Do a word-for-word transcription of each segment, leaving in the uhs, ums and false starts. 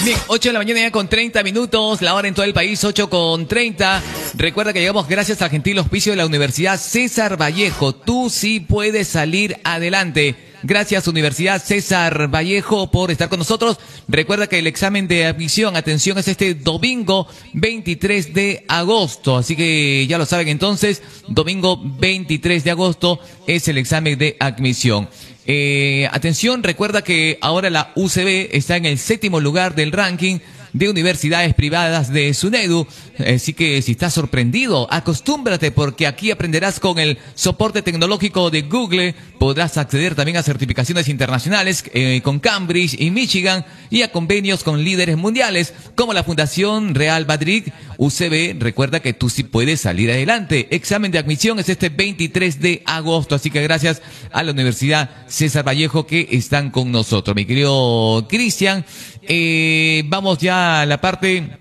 Bien, ocho de la mañana ya con treinta minutos, la hora en todo el país, ocho con treinta. Recuerda que llegamos gracias al gentil auspicio de la Universidad César Vallejo. Tú sí puedes salir adelante. Gracias Universidad César Vallejo por estar con nosotros. Recuerda que el examen de admisión, atención, es este domingo veintitrés de agosto. Así que ya lo saben entonces, domingo veintitrés de agosto es el examen de admisión. Eh, atención, recuerda que ahora la U C B está en el séptimo lugar del ranking de universidades privadas de SUNEDU, así que si estás sorprendido, acostúmbrate porque aquí aprenderás con el soporte tecnológico de Google, podrás acceder también a certificaciones internacionales eh, con Cambridge y Michigan y a convenios con líderes mundiales como la Fundación Real Madrid. U C B, recuerda que tú sí puedes salir adelante. Examen de admisión es este veintitrés de agosto, así que gracias a la Universidad César Vallejo que están con nosotros. Mi querido Cristian, eh, vamos ya a la parte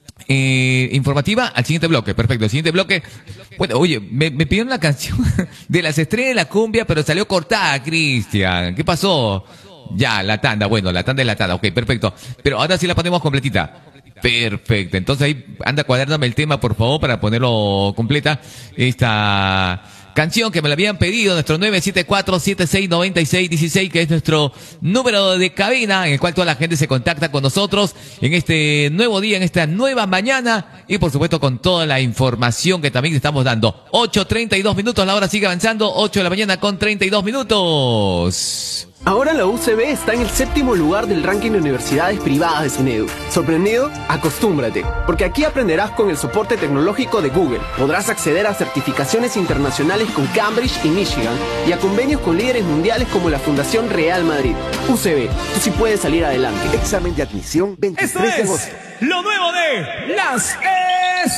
eh, informativa, al siguiente bloque. Perfecto, el siguiente bloque. Bueno, oye, me, me pidieron la canción de las estrellas de la cumbia, pero salió cortada, Cristian. ¿Qué pasó? Ya, la tanda, bueno, la tanda es la tanda, ok, perfecto. Pero ahora sí la ponemos completita. Perfecto, entonces ahí anda cuadrándome el tema, por favor, para ponerlo completa. Esta canción que me la habían pedido, nuestro nueve siete cuatro, siete seis nueve seis uno seis, que es nuestro número de cabina, en el cual toda la gente se contacta con nosotros en este nuevo día, en esta nueva mañana, y por supuesto con toda la información que también estamos dando. ocho treinta y dos minutos, la hora sigue avanzando, ocho de la mañana con treinta y dos minutos. Ahora la U C B está en el séptimo lugar del ranking de universidades privadas de SUNEDU. ¿Sorprendido? Acostúmbrate, porque aquí aprenderás con el soporte tecnológico de Google. Podrás acceder a certificaciones internacionales con Cambridge y Michigan y a convenios con líderes mundiales como la Fundación Real Madrid. U C B, tú sí puedes salir adelante. Examen de admisión veintitrés de agosto. Lo nuevo de las